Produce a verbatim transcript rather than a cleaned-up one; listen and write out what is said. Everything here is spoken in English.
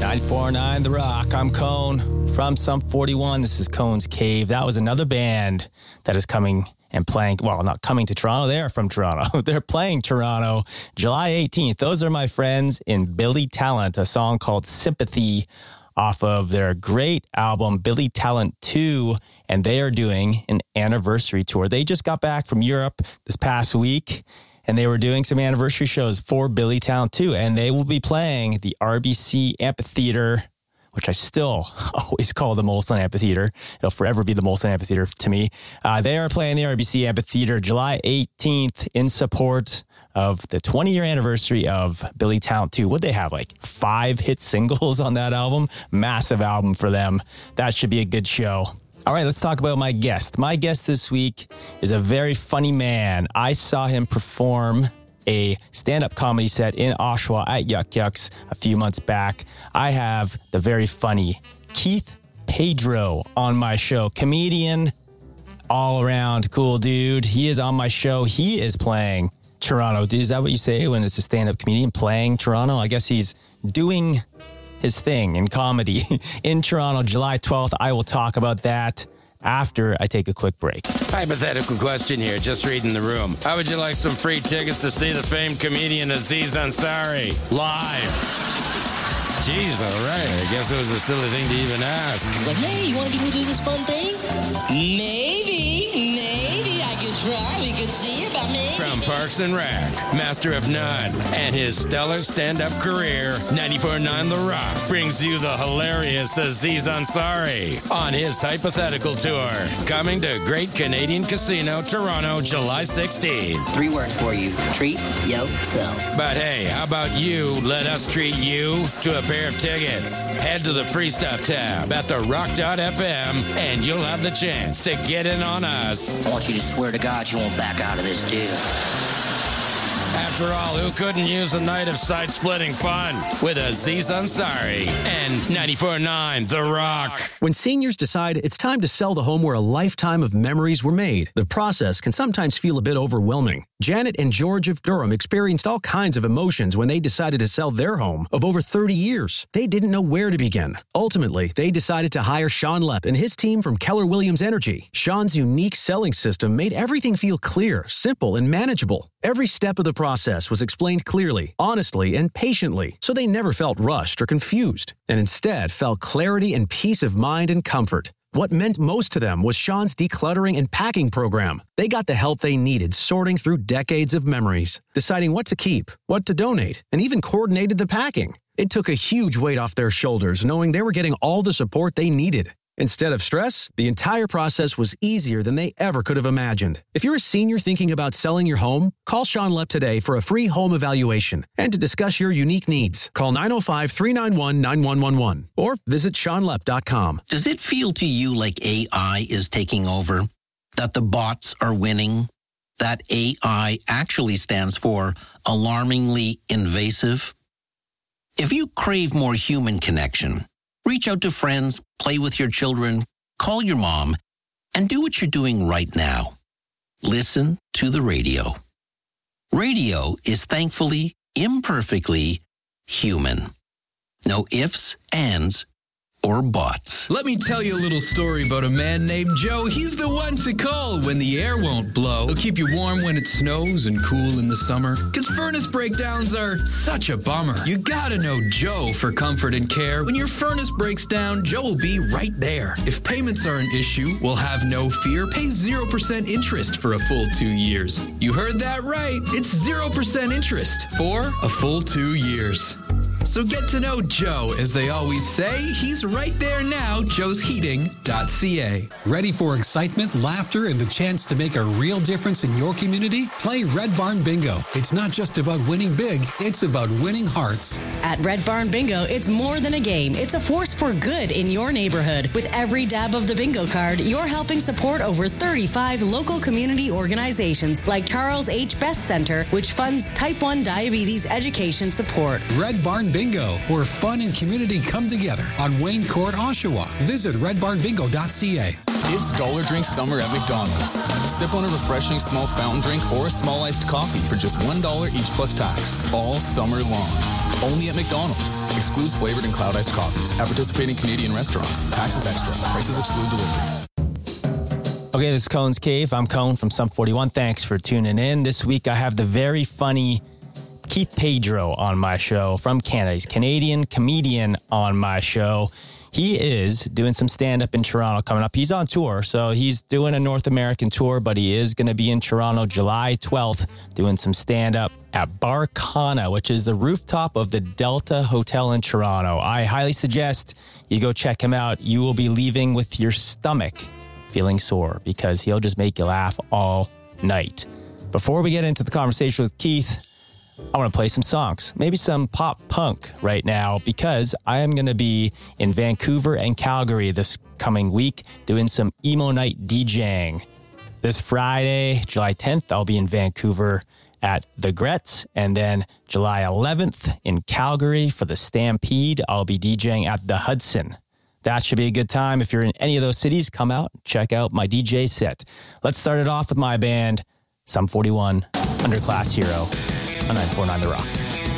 ninety-four point nine The Rock. I'm Cone from Sum forty-one. This is Cone's Cave. That was another band that is coming and playing, well, not coming to Toronto. They are from Toronto. They're playing Toronto July eighteenth. Those are my friends in Billy Talent, a song called Sympathy off of their great album, Billy Talent two, and they are doing an anniversary tour. They just got back from Europe this past week, and they were doing some anniversary shows for Billy Talent two, and they will be playing the R B C Amphitheater, which I still always call the Molson Amphitheater. It'll forever be the Molson Amphitheater to me. Uh, they are playing the R B C Amphitheater July eighteenth in support of the twenty-year anniversary of Billy Talent two. Would they have like five hit singles on that album? Massive album for them. That should be a good show. All right, let's talk about my guest. My guest this week is a very funny man. I saw him perform a stand-up comedy set in Oshawa at Yuck Yucks a few months back. I have the very funny Keith Pedro on my show. Comedian, all-around cool dude. He is on my show. He is playing Toronto. Is that what you say when it's a stand-up comedian playing Toronto? I guess he's doing his thing in comedy in Toronto, July twelfth. I will talk about that after I take a quick break. Hypothetical question here, just reading the room. How would you like some free tickets to see the famed comedian Aziz Ansari live? Jeez, all right. I guess it was a silly thing to even ask. Like, hey, you want to do this fun thing? Maybe, maybe I could try. We could see about maybe. From Parks and Rec, Master of None, and his stellar stand-up career, ninety-four point nine The Rock brings you the hilarious Aziz Ansari on his hypothetical tour. Coming to Great Canadian Casino, Toronto, July sixteenth. Three words for you. Treat yourself. But hey, how about you let us treat you to a pair of tickets? Head to the Free Stuff tab at the rock dot f m and you'll have the chance to get in on us. I want you to swear to God you won't back out of this deal. After all, who couldn't use a night of side-splitting fun with Aziz Ansari and ninety-four point nine The Rock? When seniors decide it's time to sell the home where a lifetime of memories were made, the process can sometimes feel a bit overwhelming. Janet and George of Durham experienced all kinds of emotions when they decided to sell their home of over thirty years. They didn't know where to begin. Ultimately, they decided to hire Sean Lepp and his team from Keller Williams Energy. Sean's unique selling system made everything feel clear, simple, and manageable. Every step of the process was explained clearly, honestly, and patiently, so they never felt rushed or confused, and instead felt clarity and peace of mind and comfort. What meant most to them was Sean's decluttering and packing program. They got the help they needed sorting through decades of memories, deciding what to keep, what to donate, and even coordinated the packing. It took a huge weight off their shoulders knowing they were getting all the support they needed. Instead of stress, the entire process was easier than they ever could have imagined. If you're a senior thinking about selling your home, call Sean Lepp today for a free home evaluation and to discuss your unique needs. Call nine oh five, three nine one, nine one one one or visit sean lepp dot com. Does it feel to you like A I is taking over? That the bots are winning? That A I actually stands for alarmingly invasive? If you crave more human connection, reach out to friends, play with your children, call your mom, and do what you're doing right now. Listen to the radio. Radio is thankfully, imperfectly human. No ifs, ands, or buts. Let me tell you a little story about a man named Joe. He's the one to call when the air won't blow. He'll keep you warm when it snows and cool in the summer. Because furnace breakdowns are such a bummer. You gotta know Joe for comfort and care. When your furnace breaks down, Joe will be right there. If payments are an issue, we'll have no fear. Pay zero percent interest for a full two years. You heard that right. It's zero percent interest for a full two years. So get to know Joe, as they always say. He's right there now, joes heating dot c a. Ready for excitement, laughter, and the chance to make a real difference in your community? Play Red Barn Bingo. It's not just about winning big, it's about winning hearts. At Red Barn Bingo, it's more than a game. It's a force for good in your neighborhood. With every dab of the bingo card, you're helping support over thirty-five local community organizations like Charles H. Best Center, which funds type one diabetes education support. Red Barn Bingo, where fun and community come together on Wayne Court, Oshawa. Visit red barn bingo dot c a. It's Dollar Drink Summer at McDonald's. Sip on a refreshing small fountain drink or a small iced coffee for just one dollar each plus tax, all summer long. Only at McDonald's. Excludes flavored and cloud iced coffees at participating Canadian restaurants. Taxes extra. Prices exclude delivery. Okay, this is Cone's Cave. I'm Cone from Sum forty-one. Thanks for tuning in. This week I have the very funny Keith Pedro on my show from Canada. He's a Canadian comedian on my show. He is doing some stand-up in Toronto coming up. He's on tour, so he's doing a North American tour, but he is going to be in Toronto July twelfth doing some stand-up at Bar Kana, which is the rooftop of the Delta Hotel in Toronto. I highly suggest you go check him out. You will be leaving with your stomach feeling sore because he'll just make you laugh all night. Before we get into the conversation with Keith, I want to play some songs, maybe some pop punk right now, because I am going to be in Vancouver and Calgary this coming week doing some emo night DJing. This Friday, July tenth, I'll be in Vancouver at the Gretz, and then July eleventh in Calgary for the Stampede, I'll be DJing at the Hudson. That should be a good time. If you're in any of those cities, come out, check out my D J set. Let's start it off with my band, Sum forty-one, Underclass Hero, on nine four nine The Rock.